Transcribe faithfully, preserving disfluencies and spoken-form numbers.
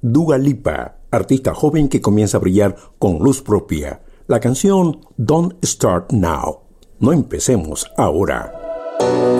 Dua Lipa, artista joven que comienza a brillar con luz propia. La canción Don't Start Now. No empecemos ahora.